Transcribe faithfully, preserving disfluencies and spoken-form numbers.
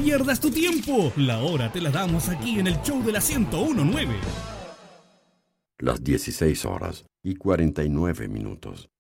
pierdas tu tiempo. La hora te la damos aquí en el show de la ciento uno punto nueve. Las dieciséis horas y cuarenta y nueve minutos.